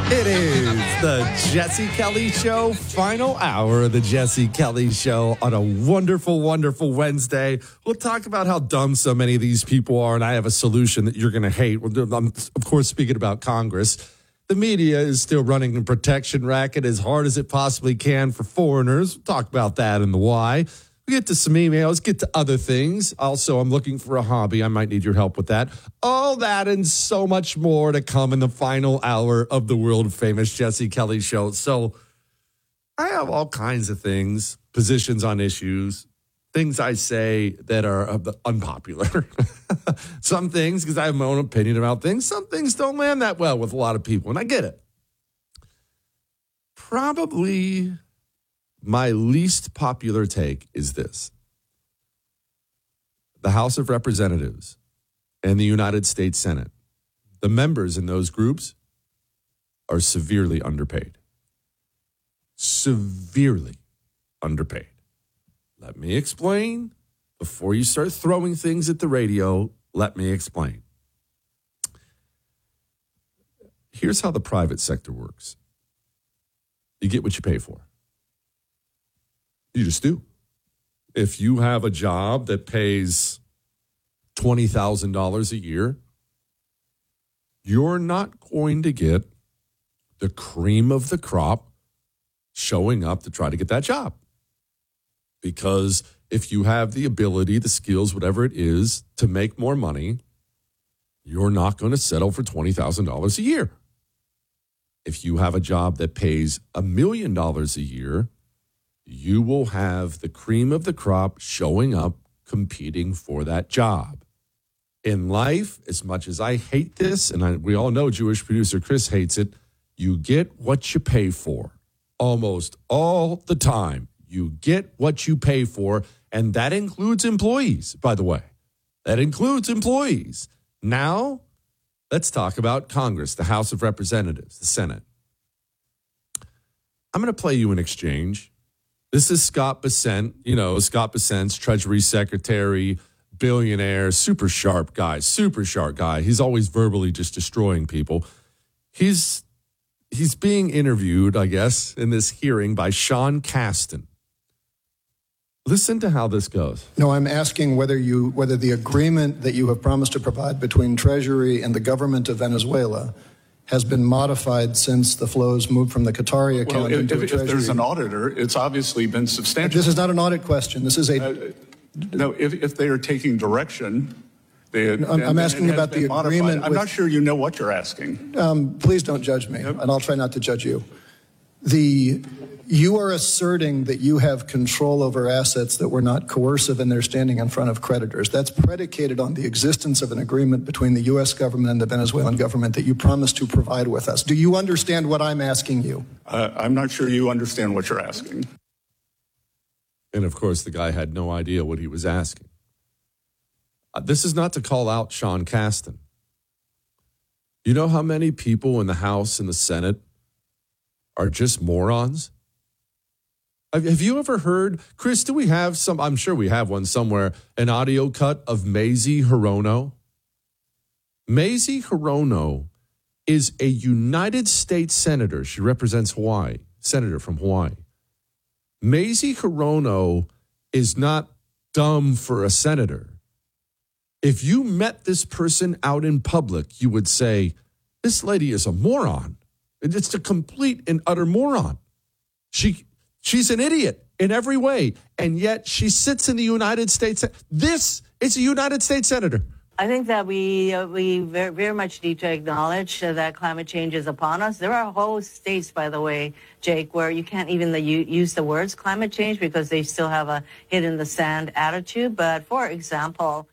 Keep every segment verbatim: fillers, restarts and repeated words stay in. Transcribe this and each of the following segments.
It is the Jesse Kelly Show, final hour of the Jesse Kelly Show on a wonderful, wonderful Wednesday. We'll talk about how dumb so many of these people are, and I have a solution that you're going to hate. I'm, of course, speaking about Congress. The media is still running a protection racket as hard as it possibly can for foreigners. We'll talk about that and the why. We get to some emails, get to other things. Also, I'm looking for a hobby. I might need your help with that. All that and so much more to come in the final hour of the world-famous Jesse Kelly Show. So I have all kinds of things, positions on issues, things I say that are unpopular. Some things, because I have my own opinion about things. Some things don't land that well with a lot of people, and I get it. Probably my least popular take is this. The House of Representatives and the United States Senate, the members in those groups are severely underpaid. Severely underpaid. Let me explain. Before you start throwing things at the radio, let me explain. Here's how the private sector works. You get what you pay for. You just do. If you have a job that pays twenty thousand dollars a year, you're not going to get the cream of the crop showing up to try to get that job. Because if you have the ability, the skills, whatever it is, to make more money, you're not going to settle for twenty thousand dollars a year. If you have a job that pays a million dollars a year, you will have the cream of the crop showing up competing for that job. In life, as much as I hate this, and I, we all know Jewish producer Chris hates it, you get what you pay for. Almost all the time, you get what you pay for, and that includes employees, by the way. That includes employees. Now, let's talk about Congress, the House of Representatives, the Senate. I'm going to play you an exchange. This is Scott Bessent, you know, Scott Bessent's Treasury Secretary, billionaire, super sharp guy, super sharp guy. He's always verbally just destroying people. He's he's being interviewed, I guess, in this hearing by Sean Casten. Listen to how this goes. No, I'm asking whether you whether the agreement that you have promised to provide between Treasury and the government of Venezuela has been modified since the flows moved from the Qatari account well, if, into if, a Treasury. If there's an auditor, it's obviously been substantial. This is not an audit question. This is a... Uh, no, if, if they are taking direction, they, no, I'm, I'm asking about the modified. agreement. I'm with, not sure you know what you're asking. Um, please don't judge me, yep. And I'll try not to judge you. The... You are asserting that you have control over assets that were not coercive and they're standing in front of creditors. That's predicated on the existence of an agreement between the U S government and the Venezuelan government that you promised to provide with us. Do you understand what I'm asking you? Uh, I'm not sure you understand what you're asking. And, of course, the guy had no idea what he was asking. Uh, this is not to call out Sean Casten. You know how many people in the House and the Senate are just morons? Have you ever heard, Chris, do we have some, I'm sure we have one somewhere, an audio cut of Mazie Hirono? Mazie Hirono is a United States senator. She represents Hawaii, senator from Hawaii. Mazie Hirono is not dumb for a senator. If you met this person out in public, you would say, this lady is a moron. It's a complete and utter moron. She... She's an idiot in every way, and yet she sits in the United States. This is a United States senator. I think that we uh, we very, very much need to acknowledge uh, that climate change is upon us. There are whole states, by the way, Jake, where you can't even the, you, use the words climate change because they still have a hit in the sand attitude. But for example,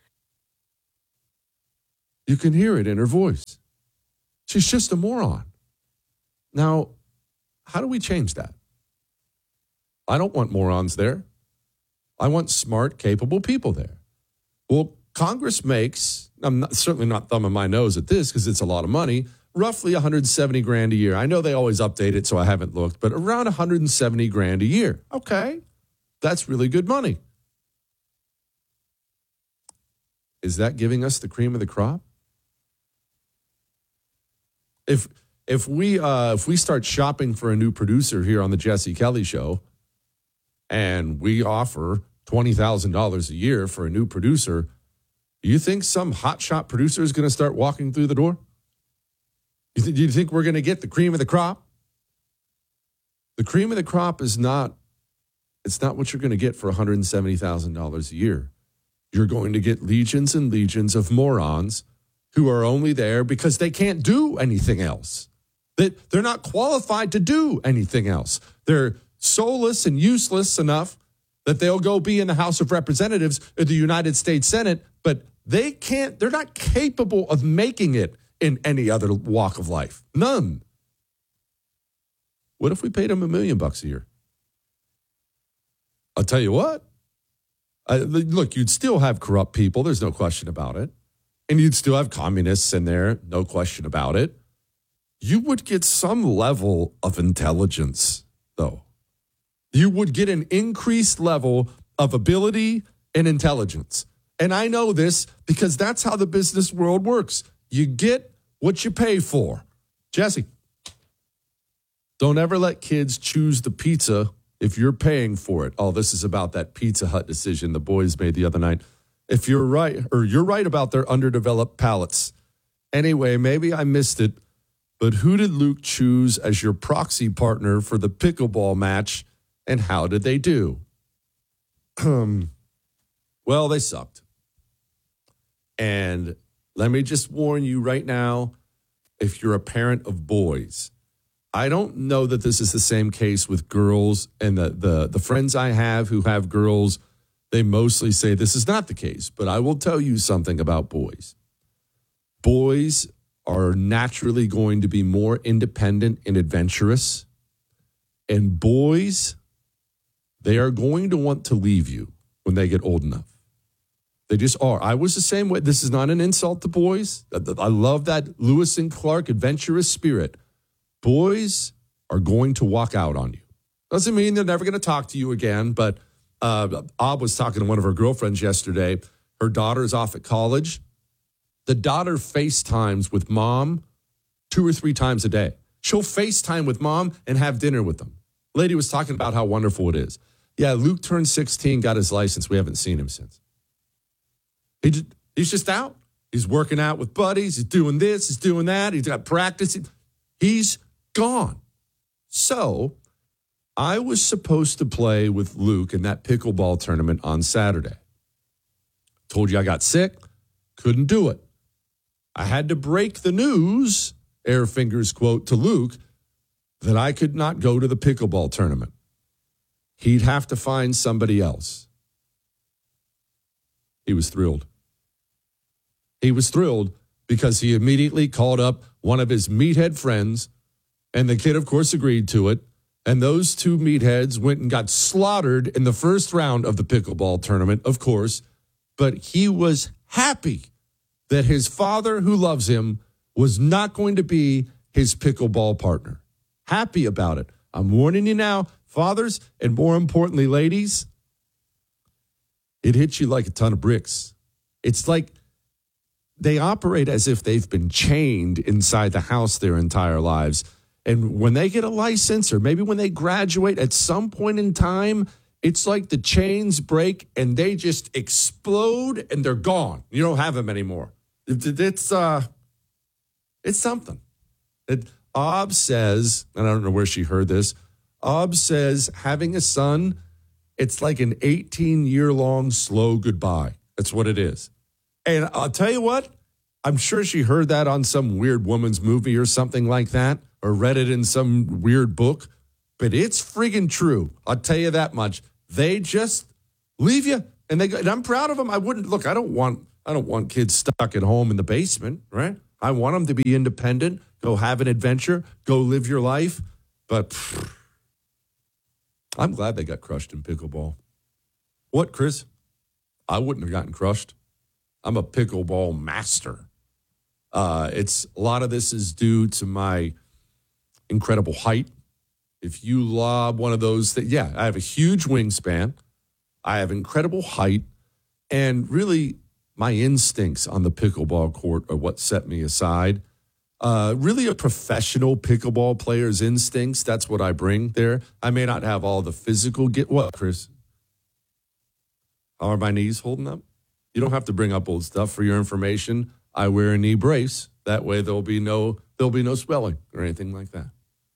you can hear it in her voice. She's just a moron. Now, how do we change that? I don't want morons there. I want smart, capable people there. Well, Congress makes, I'm not, certainly not thumbing my nose at this because it's a lot of money, roughly one hundred seventy grand a year. I know they always update it, so I haven't looked, but around one hundred seventy grand a year. Okay, that's really good money. Is that giving us the cream of the crop? If if we uh, if we start shopping for a new producer here on the Jesse Kelly Show, and we offer twenty thousand dollars a year for a new producer, do you think some hotshot producer is going to start walking through the door? You th- do you think we're going to get the cream of the crop? The cream of the crop is not, it's not what you're going to get for one hundred seventy thousand dollars a year. You're going to get legions and legions of morons who are only there because they can't do anything else. That they're not qualified to do anything else. They're soulless and useless enough that they'll go be in the House of Representatives or the United States Senate, but they can't, they're not capable of making it in any other walk of life. None. What if we paid them a million bucks a year? I'll tell you what. Uh, look, you'd still have corrupt people. There's no question about it. And you'd still have communists in there. No question about it. You would get some level of intelligence, though. You would get an increased level of ability and intelligence. And I know this because that's how the business world works. You get what you pay for. Jesse, don't ever let kids choose the pizza if you're paying for it. Oh, this is about that Pizza Hut decision the boys made the other night. If you're right, or you're right about their underdeveloped palates. Anyway, maybe I missed it, but who did Luke choose as your proxy partner for the pickleball match, and how did they do? Well, they sucked. And let me just warn you right now, if you're a parent of boys, I don't know that this is the same case with girls, and the, the, the friends I have who have girls, they mostly say this is not the case. But I will tell you something about boys. Boys are naturally going to be more independent and adventurous. And boys, they are going to want to leave you when they get old enough. They just are. I was the same way. This is not an insult to boys. I love that Lewis and Clark adventurous spirit. Boys are going to walk out on you. Doesn't mean they're never going to talk to you again, but uh, Ob was talking to one of her girlfriends yesterday. Her daughter's off at college. The daughter FaceTimes with mom two or three times a day. She'll FaceTime with mom and have dinner with them. Lady was talking about how wonderful it is. Yeah, Luke turned sixteen, got his license. We haven't seen him since. He just, he's just out. He's working out with buddies. He's doing this. He's doing that. He's got practicing. He's gone. So I was supposed to play with Luke in that pickleball tournament on Saturday. Told you I got sick. Couldn't do it. I had to break the news, air fingers quote, to Luke, that I could not go to the pickleball tournament. He'd have to find somebody else. He was thrilled. He was thrilled because he immediately called up one of his meathead friends, and the kid, of course, agreed to it. And those two meatheads went and got slaughtered in the first round of the pickleball tournament, of course. But he was happy that his father, who loves him, was not going to be his pickleball partner. Happy about it. I'm warning you now, fathers, and more importantly, ladies, it hits you like a ton of bricks. It's like they operate as if they've been chained inside the house their entire lives. And when they get a license, or maybe when they graduate at some point in time, it's like the chains break and they just explode and they're gone. You don't have them anymore. It's uh, it's something. It, Ob says, and I don't know where she heard this, Ob says having a son, it's like an eighteen-year-long slow goodbye. That's what it is. And I'll tell you what, I'm sure she heard that on some weird woman's movie or something like that, or read it in some weird book, but it's friggin' true. I'll tell you that much. They just leave you, and they go, and I'm proud of them. I wouldn't, look, I don't want, I don't want kids stuck at home in the basement, right? I want them to be independent, go have an adventure, go live your life, but pff, I'm glad they got crushed in pickleball. What, Chris? I wouldn't have gotten crushed. I'm a pickleball master. Uh, it's a lot of this is due to my incredible height. If you lob one of those, th- yeah, I have a huge wingspan. I have incredible height. And really, my instincts on the pickleball court are what set me aside. uh, really a professional pickleball player's instincts. That's what I bring there. I may not have all the physical get. What, Chris? How are my knees holding up? You don't have to bring up old stuff for your information. I wear a knee brace. That way there'll be no there'll be no swelling or anything like that.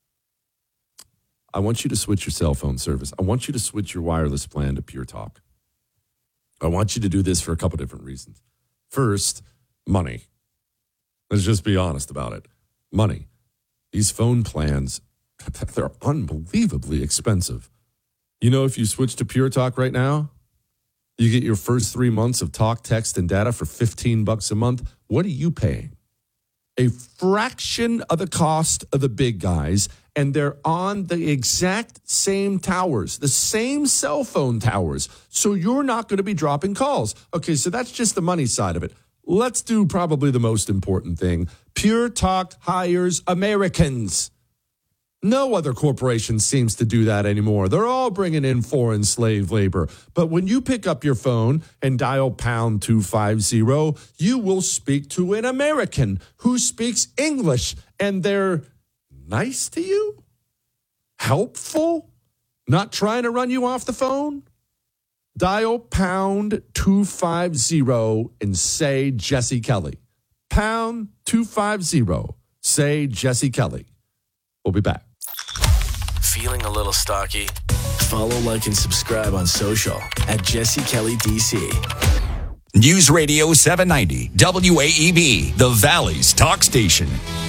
I want you to switch your cell phone service. I want you to switch your wireless plan to Pure Talk. I want you to do this for a couple different reasons. First, money. Let's just be honest about it. Money. These phone plans, they're unbelievably expensive. You know, if you switch to Pure Talk right now, you get your first three months of talk, text, and data for fifteen bucks a month. What are you paying? A fraction of the cost of the big guys, and they're on the exact same towers, the same cell phone towers. So you're not going to be dropping calls. Okay, so that's just the money side of it. Let's do probably the most important thing. Pure Talk hires Americans. No other corporation seems to do that anymore. They're all bringing in foreign slave labor. But when you pick up your phone and dial pound two fifty, you will speak to an American who speaks English, and they're nice to you, helpful, not trying to run you off the phone. Dial pound two fifty and say Jesse Kelly. Pound two fifty, say Jesse Kelly. We'll be back. Feeling a little stocky? Follow, like, and subscribe on social at Jesse Kelly D C. News Radio seven ninety, W A E B, the Valley's talk station.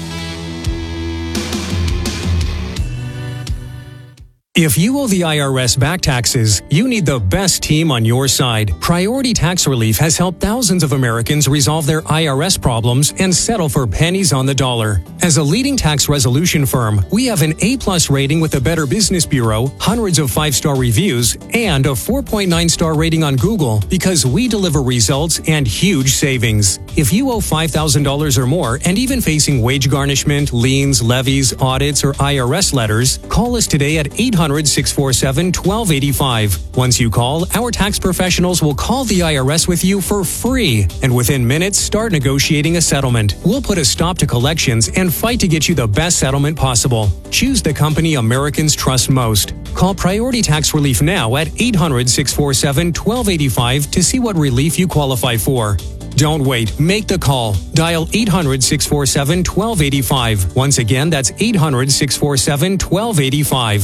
If you owe the I R S back taxes, you need the best team on your side. Priority Tax Relief has helped thousands of Americans resolve their I R S problems and settle for pennies on the dollar. As a leading tax resolution firm, we have an A-plus rating with the Better Business Bureau, hundreds of five-star reviews, and a four point nine star rating on Google because we deliver results and huge savings. If you owe five thousand dollars or more and even facing wage garnishment, liens, levies, audits, or I R S letters, call us today at eight hundred, six four seven, one two eight five. Once you call, our tax professionals will call the I R S with you for free, and within minutes, start negotiating a settlement. We'll put a stop to collections and fight to get you the best settlement possible. Choose the company Americans trust most. Call Priority Tax Relief now at eight hundred, six four seven, one two eight five to see what relief you qualify for. Don't wait. Make the call. Dial eight hundred, six four seven, one two eight five. Once again, that's eight hundred, six four seven, one two eight five.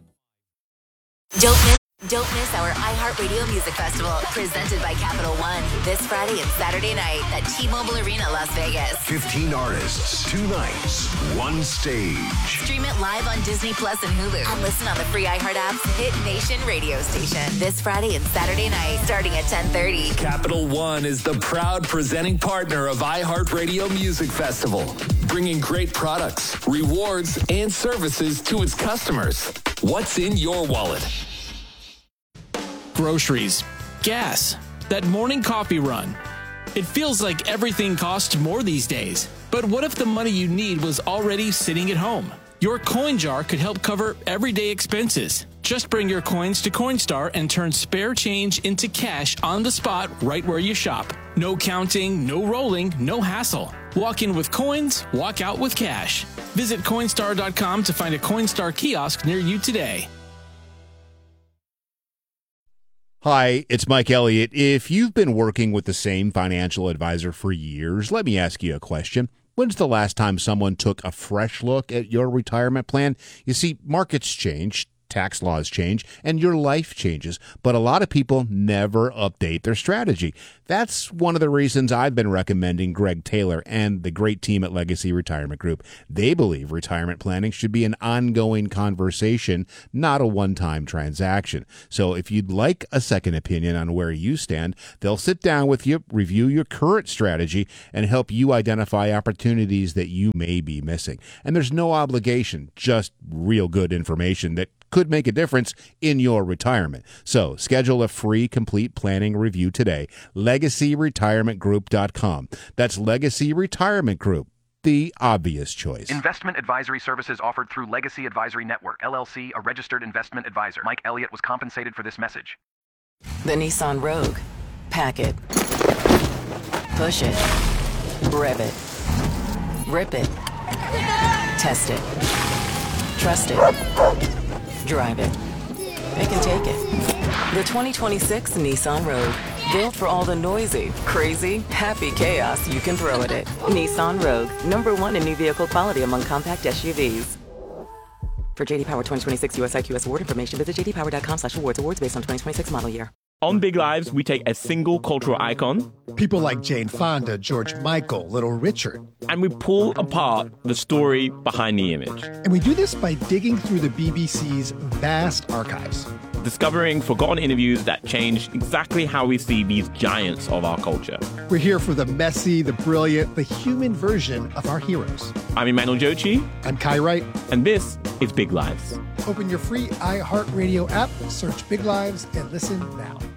Don't miss, don't miss our iHeartRadio Music Festival, presented by Capital One, this Friday and Saturday night at T-Mobile Arena, Las Vegas. fifteen artists, two nights, one stage. Stream it live on Disney Plus and Hulu, and listen on the free iHeart app's Hit Nation radio station this Friday and Saturday night, starting at ten thirty. Capital One is the proud presenting partner of iHeartRadio Music Festival, bringing great products, rewards, and services to its customers. What's in your wallet? Groceries, gas, that morning coffee run. It feels like everything costs more these days. But what if the money you need was already sitting at home? Your coin jar could help cover everyday expenses. Just bring your coins to Coinstar and turn spare change into cash on the spot right where you shop. No counting, no rolling, no hassle. Walk in with coins, walk out with cash. Visit Coinstar dot com to find a Coinstar kiosk near you today. Hi, it's Mike Elliott. If you've been working with the same financial advisor for years, let me ask you a question. When's the last time someone took a fresh look at your retirement plan? You see, markets change, tax laws change, and your life changes, but a lot of people never update their strategy. That's one of the reasons I've been recommending Greg Taylor and the great team at Legacy Retirement Group. They believe retirement planning should be an ongoing conversation, not a one-time transaction. So if you'd like a second opinion on where you stand, they'll sit down with you, review your current strategy, and help you identify opportunities that you may be missing. And there's no obligation, just real good information that could make a difference in your retirement. So schedule a free complete planning review today. legacy retirement group dot com. That's Legacy Retirement Group, the obvious choice. Investment advisory services offered through Legacy Advisory Network, L L C, a registered investment advisor. Mike Elliott was compensated for this message. The Nissan Rogue. Pack it. Push it. Rev it. Rip it. Test it. Trust it. Drive it. They can take it. The twenty twenty-six Nissan Rogue. Built for all the noisy, crazy, happy chaos you can throw at it. Nissan Rogue. Number one in new vehicle quality among compact S U Vs. For J D Power twenty twenty-six U S I Q S award information, visit j d power dot com slash awards. Awards based on twenty twenty-six model year. On Big Lives, we take a single cultural icon, people like Jane Fonda, George Michael, Little Richard, and we pull apart the story behind the image. And we do this by digging through the B B C's vast archives, discovering forgotten interviews that change exactly how we see these giants of our culture. We're here for the messy, the brilliant, the human version of our heroes. I'm Emmanuel Jochi. I'm Kai Wright. And this is Big Lives. Open your free iHeartRadio app, search Big Lives, and listen now.